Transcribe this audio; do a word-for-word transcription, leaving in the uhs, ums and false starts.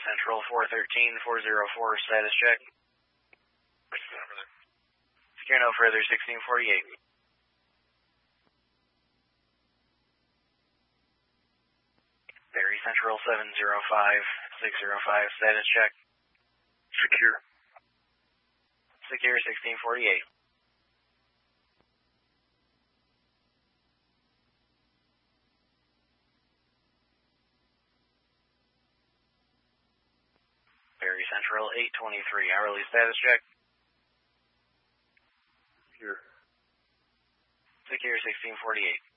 Central four thirteen four oh four, status check. Secure no further, sixteen forty-eight. Barry Central seven oh five six oh five, status check. Secure. Secure sixteen forty-eight. Barry Central eight twenty-three, hourly status check. Secure. Secure sixteen forty-eight.